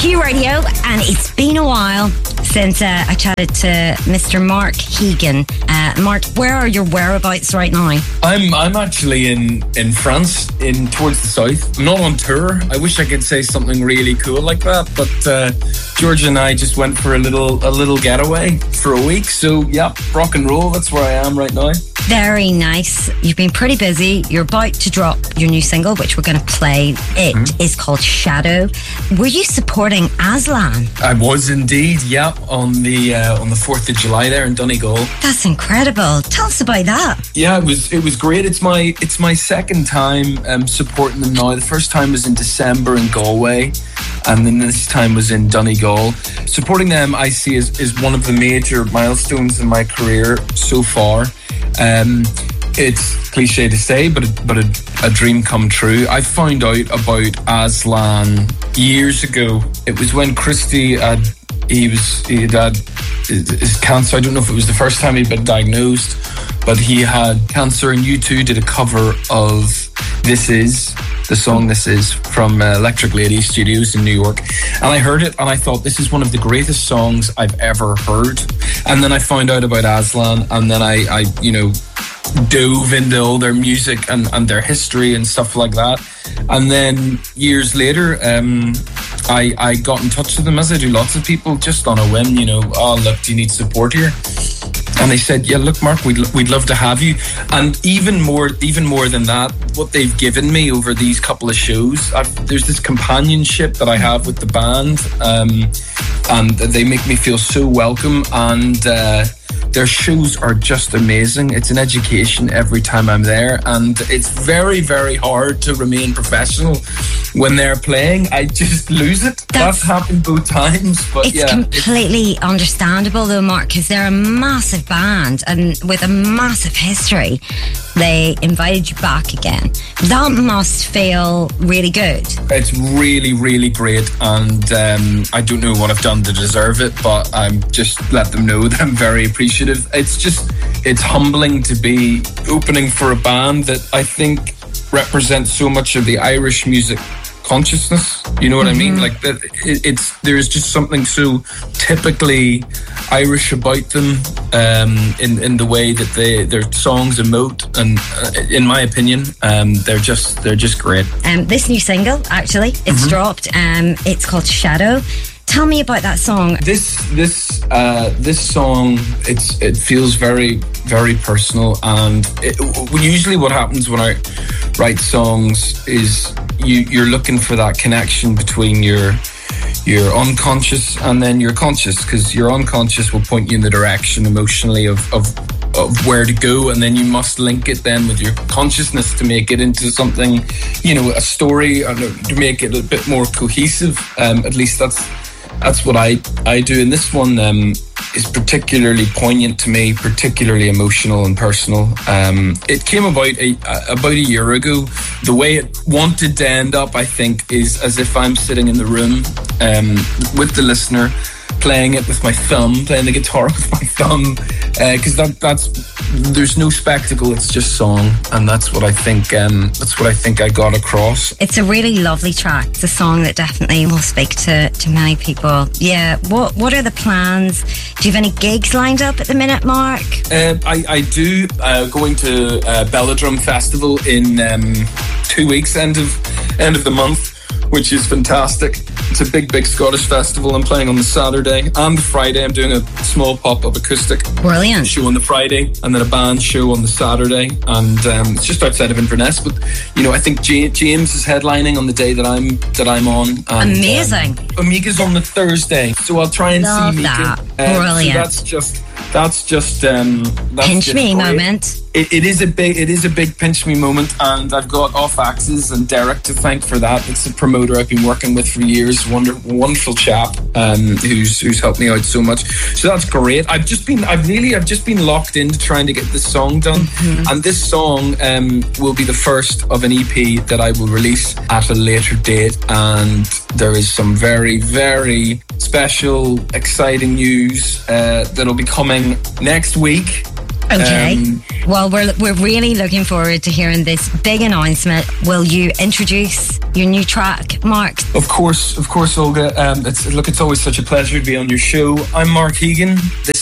Q Radio, and it's been a while since I chatted to Mr. Mark Hegan. Mark, where are your whereabouts right now? I'm actually in France, in towards the south. I'm not on tour. I wish I could say something really cool like that, but George and I just went for a little getaway for a week. So yeah, rock and roll. That's where I am right now. Very nice. You've been pretty busy. You're about to drop your new single, which we're going to play. It is called Shadow. Were you supporting Aslan? I was indeed, yeah, on the 4th of July there in Donegal. That's incredible. Tell us about that. Yeah, it was great. It's my second time supporting them now. The first time was in December in Galway, and then this time was in Donegal. Supporting them, I see, is one of the major milestones in my career so far. It's cliche to say, but a dream come true. I found out about Aslan years ago. It was when Christy had his cancer. I don't know if it was the first time he'd been diagnosed, but he had cancer, and U2 did a cover of the song This Is from Electric Lady Studios in New York. And I heard it and I thought, this is one of the greatest songs I've ever heard. And then I found out about Aslan, and then I dove into all their music and their history and stuff like that. And then years later, I got in touch with them, as I do lots of people, just on a whim, oh, look, do you need support here? And they said, yeah, look, Mark, we'd love to have you. And even more than that, what they've given me over these couple of shows, there's this companionship that I have with the band, and they make me feel so welcome, and their shows are just amazing. It's an education every time I'm there, and it's very, very hard to remain professional when they're playing. I just lose it. That's happened both times. But it's completely understandable though, Mark, because they're a massive band and with a massive history. They invited you back again. That must feel really good. It's really, really great, and I don't know what I've done to deserve it, but I'm just let them know that I'm very appreciative. It's humbling to be opening for a band that I think represents so much of the Irish music consciousness. You know what I mean? Like there's just something so typically Irish about them, in the way that their songs emote, and in my opinion, they're just great. This new single, actually, it's dropped. It's called Shadow. Tell me about that song. This song, it feels very, very personal, and usually what happens when I write songs is you're looking for that connection between your unconscious and then your conscious, because your unconscious will point you in the direction emotionally of where to go, and then you must link it then with your consciousness to make it into something, a story, to make it a bit more cohesive. At least that's what I do, and this one is particularly poignant to me, particularly emotional and personal. It came about a year ago. The way it wanted to end up, I think, is as if I'm sitting in the room with the listener, playing it with my thumb, playing the guitar with my thumb, because there's no spectacle, it's just song, and that's what I think I got across. It's a really lovely track. It's a song that definitely will speak to many people. Yeah. What are the plans? Do you have any gigs lined up at the minute, Mark? I do. Going to Belladrum Festival in 2 weeks, end of the month, which is fantastic. It's a big Scottish festival. I'm playing on the Saturday and the Friday. I'm doing a small pop-up acoustic brilliant show on the Friday, and then a band show on the Saturday, and it's just outside of Inverness. But I think James is headlining on the day that I'm on. And, amazing. Amiga's on the Thursday, so I'll try and love see that. Amiga. Brilliant. So that's just pinch me great. Moment. It is a big pinch me moment, and I've got Off Axes and Derek to thank for that. It's a promoter I've been working with for years, wonderful chap, who's helped me out so much. So that's great. I've just been locked into trying to get this song done, and this song will be the first of an EP that I will release at a later date, and there is some very, very special, exciting news that'll be coming next week. Okay. Well, we're really looking forward to hearing this big announcement. Will you introduce your new track, Mark? Of course, Olga. It's always such a pleasure to be on your show. I'm Mark Egan.